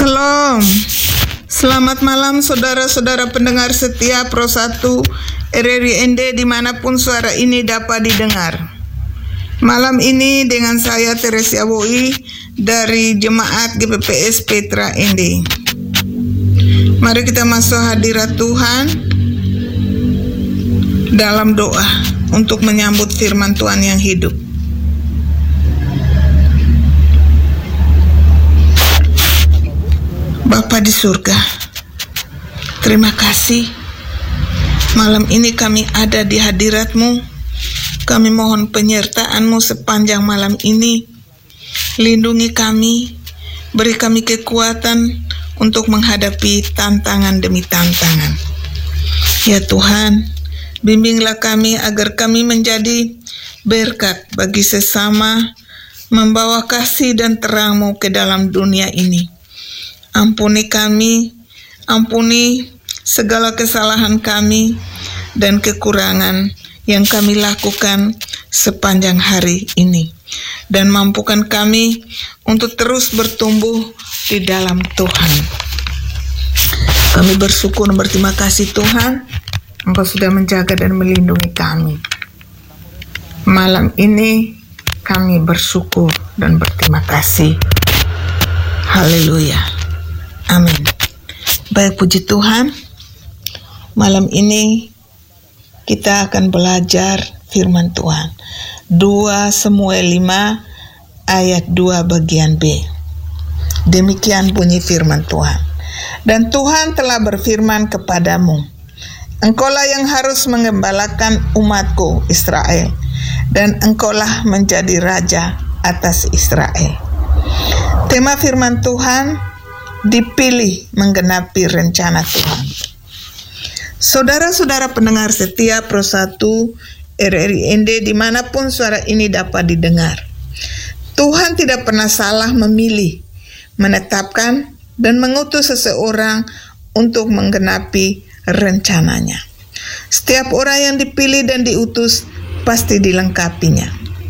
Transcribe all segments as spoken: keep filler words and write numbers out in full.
Shalom. Selamat malam saudara-saudara pendengar setia Pro satu R R I N D dimanapun suara ini dapat didengar. Malam ini dengan saya Teresia Woi dari Jemaat G P P S Petra N D. Mari kita masuk hadirat Tuhan dalam doa untuk menyambut firman Tuhan yang hidup. Bapa di surga, terima kasih malam ini kami ada di hadirat-Mu. Kami mohon penyertaan-Mu sepanjang malam ini. Lindungi kami, beri kami kekuatan untuk menghadapi tantangan demi tantangan. Ya Tuhan, bimbinglah kami agar kami menjadi berkat bagi sesama, membawa kasih dan terang-Mu ke dalam dunia ini. Ampuni kami, ampuni segala kesalahan kami dan kekurangan yang kami lakukan sepanjang hari ini. Dan mampukan kami untuk terus bertumbuh di dalam Tuhan. Kami bersyukur dan berterima kasih Tuhan, Engkau sudah menjaga dan melindungi kami. Malam ini kami bersyukur dan berterima kasih. Haleluya. Amin. Baik, puji Tuhan. Malam ini kita akan belajar firman Tuhan. dua Samuel lima ayat dua bagian B. Demikian bunyi firman Tuhan. Dan Tuhan telah berfirman kepadamu, engkaulah yang harus mengembalakan umatku Israel, dan engkaulah menjadi raja atas Israel. Tema firman Tuhan, dipilih menggenapi rencana Tuhan. Saudara-saudara pendengar setia Pro satu R R I N D dimanapun suara ini dapat didengar, Tuhan tidak pernah salah memilih, menetapkan, dan mengutus seseorang untuk menggenapi rencananya. Setiap orang yang dipilih dan diutus pasti dilengkapinya.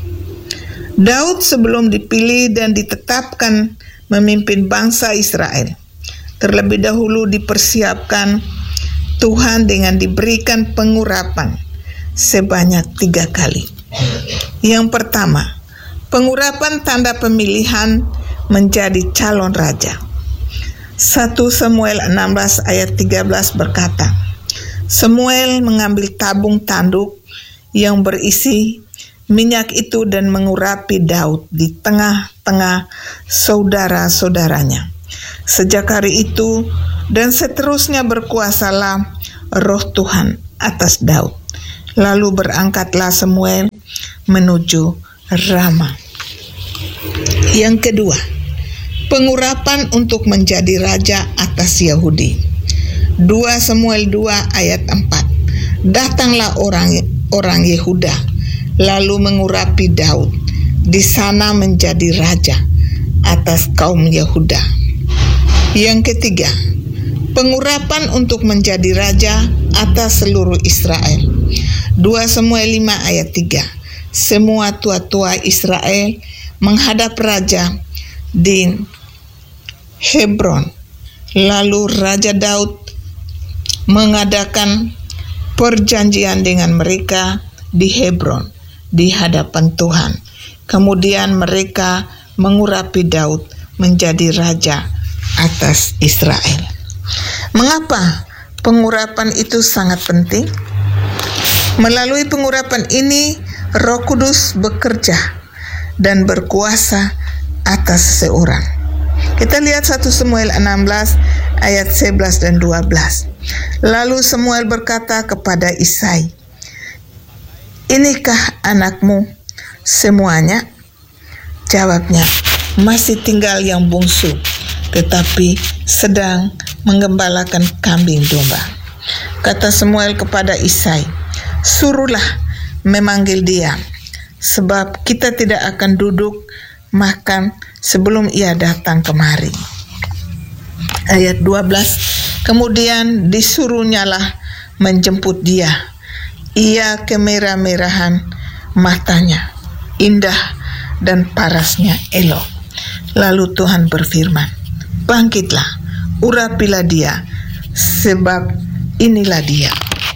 Daud sebelum dipilih dan ditetapkan memimpin bangsa Israel, terlebih dahulu dipersiapkan Tuhan dengan diberikan pengurapan sebanyak tiga kali. Yang pertama, pengurapan tanda pemilihan menjadi calon raja. satu Samuel enam belas ayat tiga belas berkata, Samuel mengambil tabung tanduk yang berisi minyak itu dan mengurapi Daud di tengah-tengah saudara-saudaranya. Sejak hari itu dan seterusnya berkuasalah roh Tuhan atas Daud. Lalu berangkatlah Samuel menuju Rama. Yang kedua, pengurapan untuk menjadi raja atas Yahudi. dua Samuel dua ayat empat. Datanglah orang orang Yehuda lalu mengurapi Daud di sana menjadi raja atas kaum Yehuda. Yang ketiga, pengurapan untuk menjadi raja atas seluruh Israel. dua Samuel lima ayat tiga. Semua tua-tua Israel menghadap raja di Hebron. Lalu Raja Daud mengadakan perjanjian dengan mereka di Hebron di hadapan Tuhan. Kemudian mereka mengurapi Daud menjadi raja atas Israel. Mengapa pengurapan itu sangat penting? Melalui pengurapan ini, Roh Kudus bekerja dan berkuasa atas seseorang. Kita lihat satu Samuel enam belas ayat sebelas dan dua belas. Lalu Samuel berkata kepada Isai, inikah anakmu semuanya? Jawabnya, masih tinggal yang bungsu, tetapi sedang menggembalakan kambing domba. Kata Samuel kepada Isai, suruhlah memanggil dia, sebab kita tidak akan duduk makan sebelum ia datang kemari. Ayat dua belas, kemudian disuruhnyalah menjemput dia. Ia kemerah-merahan matanya, indah dan parasnya elok. Lalu Tuhan berfirman, bangkitlah, urapilah dia, sebab inilah dia.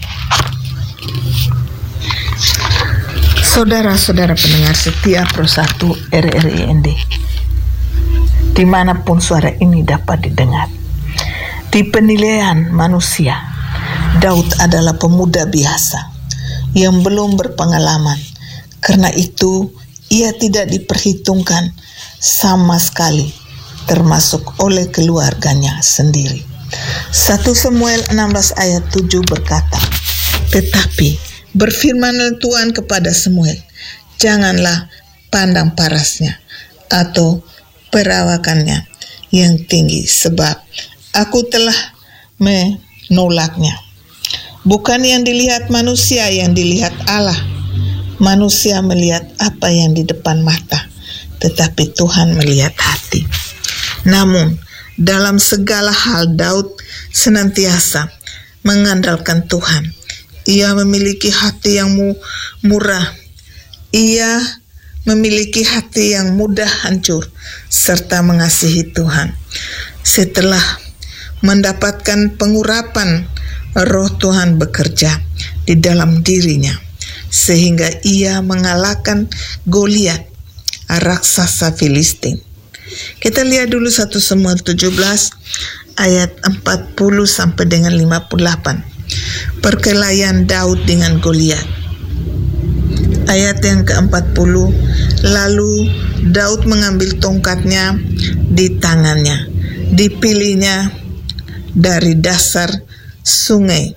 Saudara-saudara pendengar setia Pro satu R R I N D, dimanapun suara ini dapat didengar, di penilaian manusia, Daud adalah pemuda biasa yang belum berpengalaman. Karena itu ia tidak diperhitungkan sama sekali, termasuk oleh keluarganya sendiri. satu Samuel enam belas ayat tujuh berkata, tetapi berfirmanlah Tuhan kepada Samuel, janganlah pandang parasnya atau perawakannya yang tinggi, sebab aku telah menolaknya. Bukan yang dilihat manusia, yang dilihat Allah. Manusia melihat apa yang di depan mata, tetapi Tuhan melihat hati. Namun, dalam segala hal Daud senantiasa mengandalkan Tuhan. Ia memiliki hati yang murah. Ia memiliki hati yang mudah hancur, serta mengasihi Tuhan. Setelah mendapatkan pengurapan, Roh Tuhan bekerja di dalam dirinya, sehingga ia mengalahkan Goliat, raksasa Filistin. Kita lihat dulu satu Samuel tujuh belas ayat empat puluh sampai dengan lima puluh delapan. Perkelahian Daud dengan Goliat. Ayat yang keempat puluh, lalu Daud mengambil tongkatnya di tangannya, dipilihnya dari dasar sungai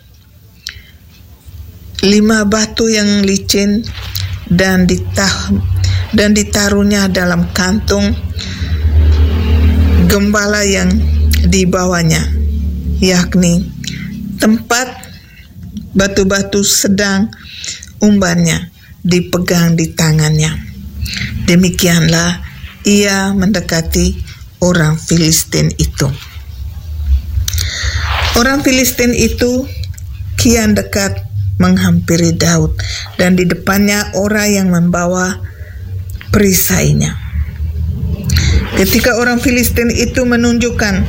lima batu yang licin dan ditah dan ditaruhnya dalam kantung gembala yang dibawanya, yakni tempat batu-batu sedang umbannya dipegang di tangannya. Demikianlah ia mendekati orang Filistin itu. Orang Filistin itu kian dekat menghampiri Daud, dan di depannya orang yang membawa perisainya. Ketika orang Filistin itu menunjukkan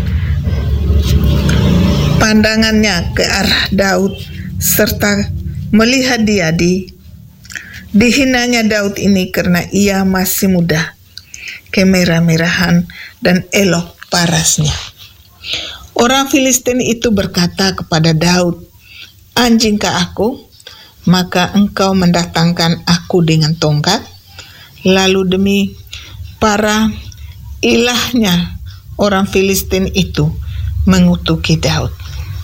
pandangannya ke arah Daud serta melihat dia, di dihinanya Daud ini karena ia masih muda, kemerah-merahan dan elok parasnya. Orang Filistin itu berkata kepada Daud, anjingkah aku, maka engkau mendatangkan aku dengan tongkat? Lalu demi para ilahnya, orang Filistin itu mengutuki Daud.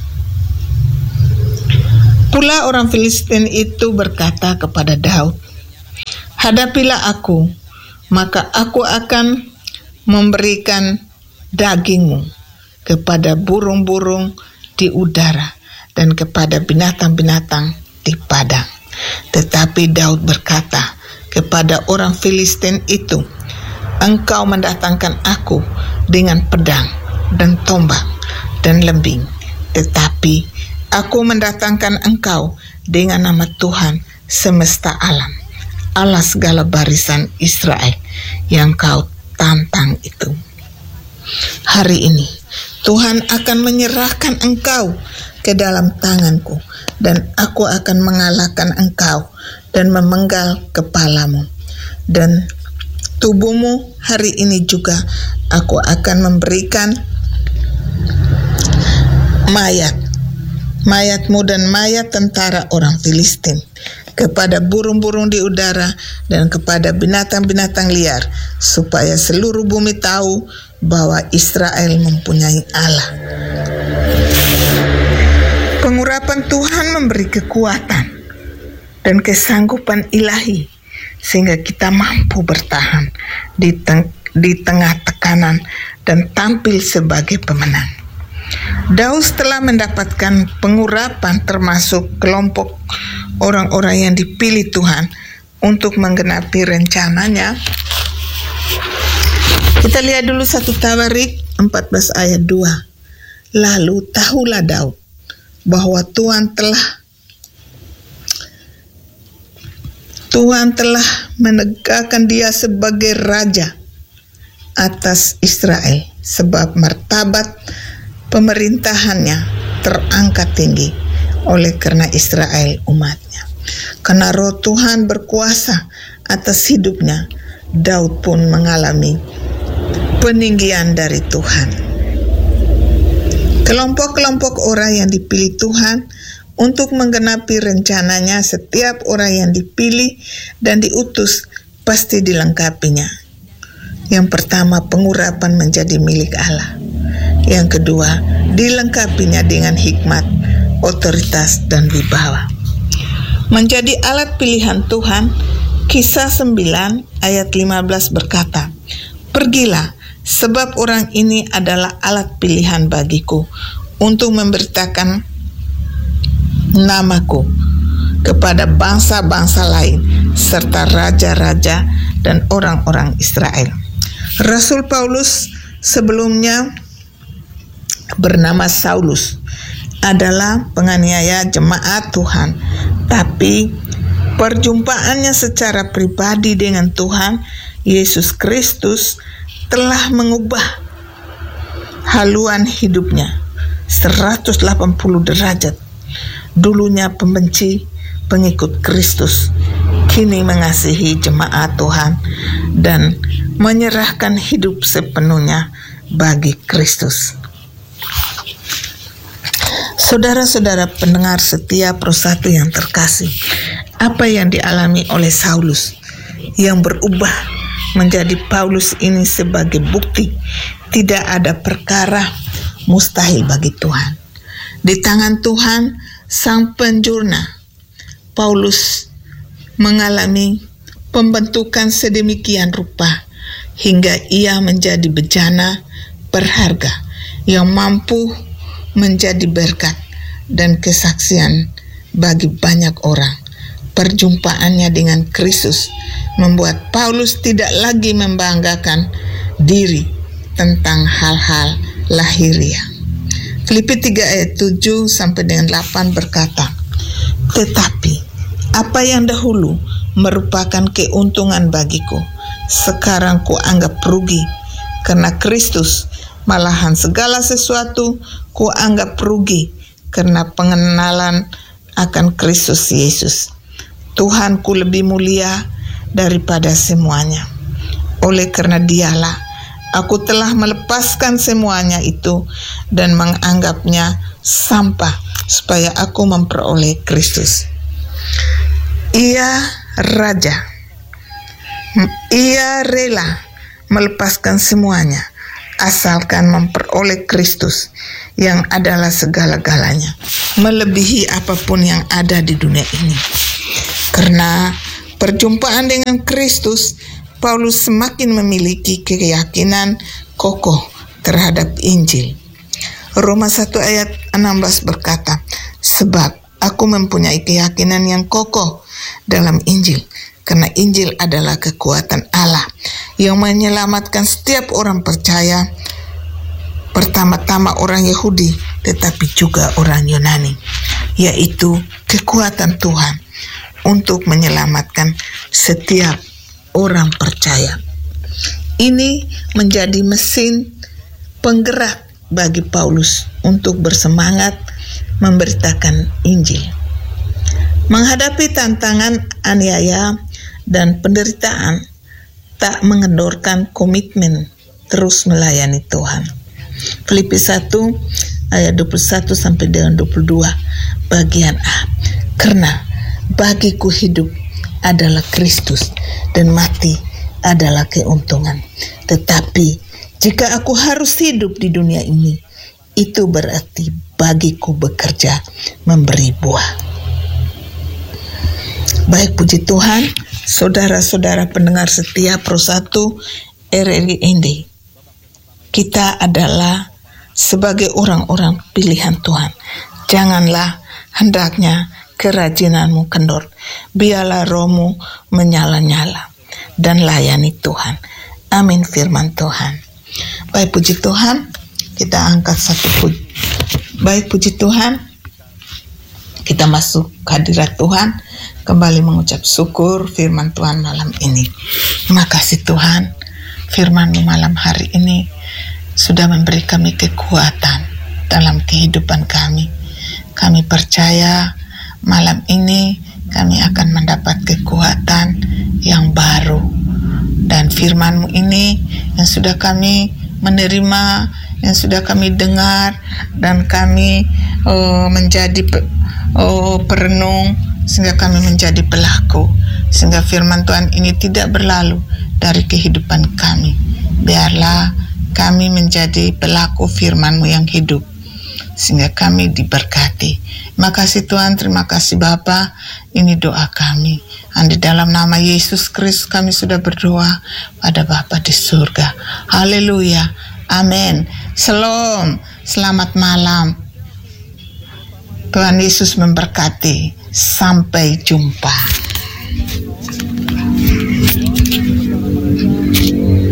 Pula orang Filistin itu berkata kepada Daud, hadapilah aku, maka aku akan memberikan dagingmu kepada burung-burung di udara dan kepada binatang-binatang di padang. Tetapi Daud berkata kepada orang Filistin itu, engkau mendatangkan aku dengan pedang dan tombak dan lembing, tetapi aku mendatangkan engkau dengan nama Tuhan semesta alam, Allah segala barisan Israel yang kau tantang itu. Hari ini Tuhan akan menyerahkan engkau ke dalam tanganku, dan aku akan mengalahkan engkau dan memenggal kepalamu, dan tubuhmu hari ini juga aku akan memberikan mayat mayatmu dan mayat tentara orang Filistin kepada burung-burung di udara dan kepada binatang-binatang liar, supaya seluruh bumi tahu bahwa Israel mempunyai Allah. Pengurapan Tuhan memberi kekuatan dan kesanggupan ilahi sehingga kita mampu bertahan di, teng- di tengah tekanan dan tampil sebagai pemenang. Daud telah mendapatkan pengurapan termasuk kelompok orang-orang yang dipilih Tuhan untuk menggenapi rencananya. Kita lihat dulu satu Tawarik empat belas ayat dua. Lalu tahulah Daud bahwa Tuhan telah Tuhan telah menegakkan dia sebagai raja atas Israel, sebab martabat pemerintahannya terangkat tinggi oleh karena Israel umatnya. Karena roh Tuhan berkuasa atas hidupnya, Daud pun mengalami peninggian dari Tuhan. Kelompok-kelompok orang yang dipilih Tuhan untuk menggenapi rencananya, setiap orang yang dipilih dan diutus pasti dilengkapinya. Yang pertama, pengurapan menjadi milik Allah. Yang kedua, dilengkapinya dengan hikmat, otoritas, dan wibawa. Menjadi alat pilihan Tuhan, Kisah sembilan ayat lima belas berkata, "Pergilah, sebab orang ini adalah alat pilihan bagiku untuk memberitakan namaku kepada bangsa-bangsa lain serta raja-raja dan orang-orang Israel." Rasul Paulus sebelumnya bernama Saulus, adalah penganiaya jemaat Tuhan, tapi perjumpaannya secara pribadi dengan Tuhan Yesus Kristus telah mengubah haluan hidupnya seratus delapan puluh derajat. Dulunya pembenci pengikut Kristus, kini mengasihi jemaat Tuhan dan menyerahkan hidup sepenuhnya bagi Kristus. Saudara-saudara pendengar setia Prosatu yang terkasih, apa yang dialami oleh Saulus yang berubah menjadi Paulus ini sebagai bukti tidak ada perkara mustahil bagi Tuhan. Di tangan Tuhan Sang Penjurna, Paulus mengalami pembentukan sedemikian rupa hingga ia menjadi bejana berharga yang mampu menjadi berkat dan kesaksian bagi banyak orang. Perjumpaannya dengan Kristus membuat Paulus tidak lagi membanggakan diri tentang hal-hal lahiriah. Filipi tiga ayat tujuh sampai dengan delapan berkata, "Tetapi apa yang dahulu merupakan keuntungan bagiku, sekarang kuanggap rugi karena Kristus. Malahan segala sesuatu kuanggap rugi karena pengenalan akan Kristus Yesus, Tuhanku lebih mulia daripada semuanya. Oleh karena Dialah aku telah melepaskan semuanya itu dan menganggapnya sampah supaya aku memperoleh Kristus." Ia raja, ia rela melepaskan semuanya asalkan memperoleh Kristus yang adalah segala-galanya, melebihi apapun yang ada di dunia ini. Karena perjumpaan dengan Kristus, Paulus semakin memiliki keyakinan kokoh terhadap Injil. Roma satu ayat enam belas berkata, "Sebab aku mempunyai keyakinan yang kokoh dalam Injil, karena Injil adalah kekuatan Allah yang menyelamatkan setiap orang percaya, pertama-tama orang Yahudi, tetapi juga orang Yunani, yaitu kekuatan Tuhan untuk menyelamatkan setiap orang percaya." Ini menjadi mesin penggerak bagi Paulus untuk bersemangat memberitakan Injil. Menghadapi tantangan aniaya dan penderitaan, tak mengendorkan komitmen terus melayani Tuhan. Filipi satu ayat dua puluh satu sampai dengan dua puluh dua bagian A. "Karena bagiku hidup adalah Kristus dan mati adalah keuntungan. Tetapi jika aku harus hidup di dunia ini, itu berarti bagiku bekerja memberi buah." Baik, puji Tuhan, saudara-saudara pendengar setia Prosatu R R I Indi, kita adalah sebagai orang-orang pilihan Tuhan. Janganlah hendaknya kerajinanmu kendor, biarlah rohmu menyala-nyala dan layani Tuhan. Amin firman Tuhan. Baik, puji Tuhan, kita angkat satu puji. Baik, puji Tuhan, kita masuk hadirat Tuhan, kembali mengucap syukur firman Tuhan malam ini. Terima kasih Tuhan, firman-Mu malam hari ini sudah memberi kami kekuatan dalam kehidupan kami. Kami percaya malam ini kami akan mendapat kekuatan yang baru. Dan firman-Mu ini yang sudah kami menerima, yang sudah kami dengar, dan kami oh, menjadi oh, perenung, sehingga kami menjadi pelaku, sehingga firman Tuhan ini tidak berlalu dari kehidupan kami. Biarlah kami menjadi pelaku firman-Mu yang hidup, sehingga kami diberkati. Terima kasih Tuhan, terima kasih Bapa. Ini doa kami. Dan di dalam nama Yesus Kristus kami sudah berdoa pada Bapa di surga. Haleluya. Amin. Shalom. Selamat malam. Tuhan Yesus memberkati. Sampai jumpa.